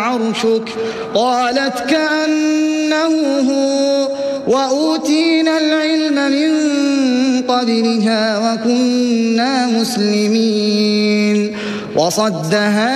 عرشك؟ قالت كأنه هو، وأوتينا العلم من قبلها وكنا مسلمين. وصدها